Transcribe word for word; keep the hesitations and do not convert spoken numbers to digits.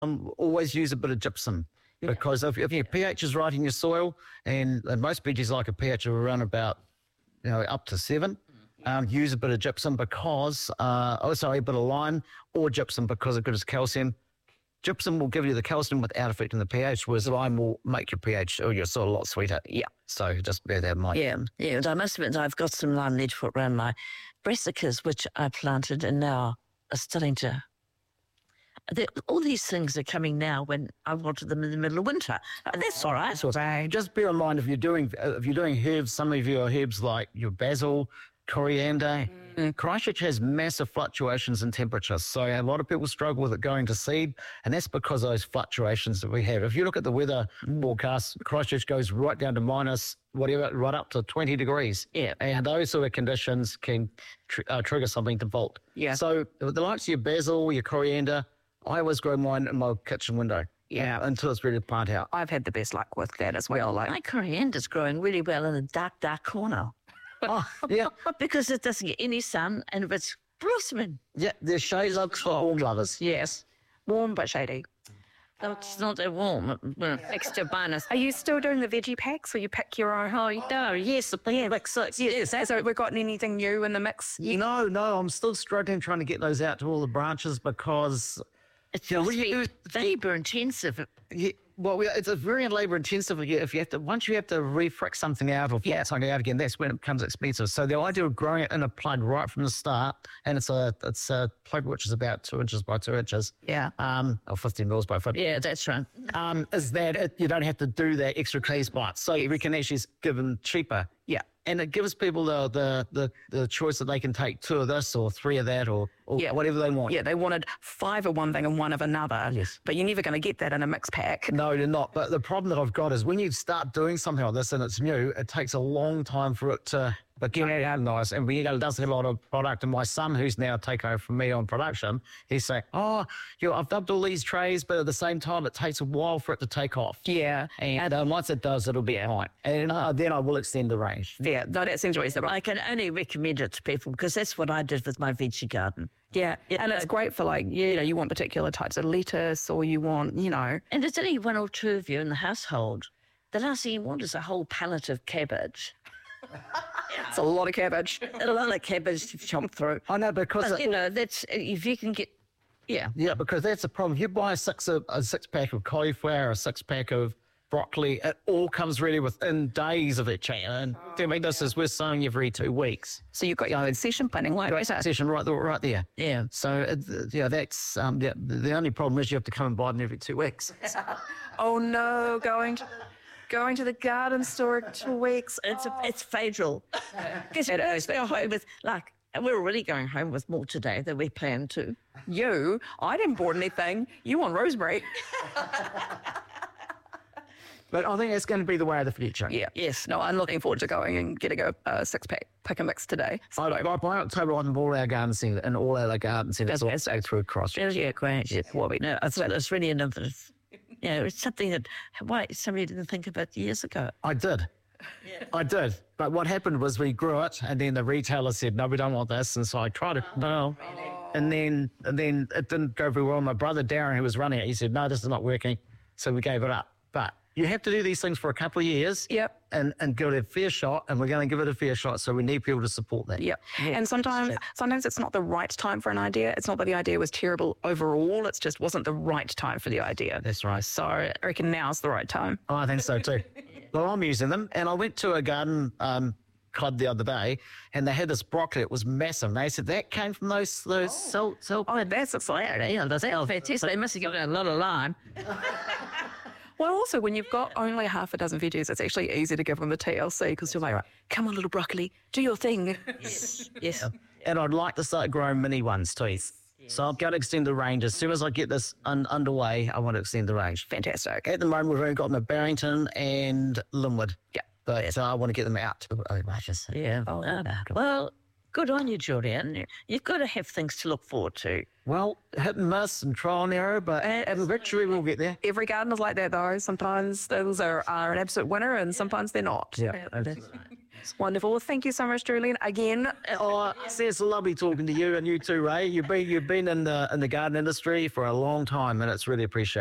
Um, always use a bit of gypsum. Because if, if your pH is right in your soil, and, and most veggies like a pH of around about, you know, up to seven, um, use a bit of gypsum because, uh, oh, sorry, a bit of lime or gypsum because it gives calcium. Gypsum will give you the calcium without affecting the pH, whereas lime will make your pH or your soil a lot sweeter. Yeah. So just bear that in mind. Yeah, yeah. And I must admit, I've got some lime leadfoot around my brassicas, which I planted and now are starting to... The, all these things are coming now when I wanted them in the middle of winter. And that's all right. So just bear in mind if you're doing if you're doing herbs, some of your herbs like your basil, coriander. Mm. Christchurch has massive fluctuations in temperature, so a lot of people struggle with it going to seed, and that's because of those fluctuations that we have. If you look at the weather forecast, Christchurch goes right down to minus whatever, right up to twenty degrees. Yeah, and those sort of conditions can tr- uh, trigger something to volt. Yeah. So the likes of your basil, your coriander, I always grow mine in my kitchen window. Yeah. Until it's ready to plant out. I've had the best luck with that as well. Like, my coriander's growing really well in the dark, dark corner. Oh, yeah. Because it doesn't get any sun and it's blossoming. Yeah, there's shades of warm lovers. yes, warm but shady. No, it's not that warm. Extra bonus. Are you still doing the veggie packs where you pick your own? Oh, no, yes, yeah, like six, yes. So we've got anything new in the mix? No, no, I'm still struggling trying to get those out to all the branches because... It's very labour intensive. Yeah, well, we, it's a very labour intensive. If you have to, once you have to refrick something out or flat yeah. something out again, that's when it becomes expensive. So the idea of growing it in a plug right from the start, and it's a it's a plug which is about two inches by two inches. Yeah. Um, or fifteen mils by fifty. Yeah, that's right. Um, is that it, you don't have to do that extra case bites, so we can actually give them cheaper. Yeah. And it gives people the, the the the choice that they can take two of this or three of that or, or yeah. whatever they want. Yeah, they wanted five of one thing and one of another. Yes. But you're never going to get that in a mixed pack. No, you're not. But the problem that I've got is when you start doing something like this and it's new, it takes a long time for it to become out nice. And we, it does have a lot of product. And my son, who's now taken over from me on production, he's saying, oh, you know, I've dubbed all these trays, but at the same time, it takes a while for it to take off. Yeah. And uh, once it does, it'll be fine. And uh, then I will extend the range. Yeah, no, that seems reasonable. I can only recommend it to people because that's what I did with my veggie garden. Yeah, and it's great for like, you know, you want particular types of lettuce or you want, you know. And there's only one or two of you in the household. The last thing you want is a whole pallet of cabbage. It's a lot of cabbage. A lot of cabbage to chomp through. I know, because... But, you know, that's, if you can get, yeah. Yeah, because that's the problem. You buy a six, a, a six pack of cauliflower, a six pack of broccoli, it all comes ready within days of each other. And to me, this is, we're sowing every two weeks. So you've got your own session planning like Great session right there, right there. Yeah. So, it, yeah, that's, um, yeah, the only problem is you have to come and buy them every two weeks. Oh no, going to going to the garden store in two weeks. It's a, it's fatal. Because It is. we're home with, like, we're already going home with more today than we planned to. You, I didn't board anything. You want rosemary. But I think it's going to be the way of the future. Yeah. Yes. No, I'm looking forward to going and getting a, a six pack pick and mix today. So I, by, by October, on all our garden centre and all our garden centres That's also through Christchurch. Yeah, great. Yeah, well, we know. It's, it's really innovative. You know, it's something that why somebody didn't think about years ago. I did. Yeah. I did. But what happened was we grew it and then the retailer said, no, we don't want this. And so I tried it. No. And then, and then it didn't go very well. My brother Darren, who was running it, he said, no, this is not working. So we gave it up. But you have to do these things for a couple of years. Yep. And, and give it a fair shot, and we're going to give it a fair shot, so we need people to support that. Yep. Yeah. And sometimes sometimes it's not the right time for an idea. It's not that the idea was terrible overall, it just wasn't the right time for the idea. That's right. So I reckon now's the right time. Oh, I think so too. Well, I'm using them, and I went to a garden um, club the other day, and they had this broccoli. It was massive. And they said that came from those those oh. salt, salt. Oh, that's exciting. Yeah, that's fantastic. They must have given a lot of lime. Well, also, when you've got only half a dozen veggies, it's actually easy to give them the T L C because you're like, right, come on, little broccoli, do your thing. Yes, yes. And I'd like to start growing mini ones too. Yes. So I'm going to extend the range. As soon as I get this un- underway, I want to extend the range. Fantastic. At the moment, we've only got them at Barrington and Linwood. Yeah. But so I want to get them out to the matches. Yeah. Oh, uh, well, good on you, Julian. You've got to have things to look forward to. Well, hit and miss and trial and error, but eventually we'll get there. Every garden is like that, though. Sometimes those are, are an absolute winner and sometimes they're not. Yeah. It's wonderful. Well, thank you so much, Julian. Again, Oh, it's, it's lovely talking to you, and you too, Ray. You've been you've been in the in the garden industry for a long time, and it's really appreciated.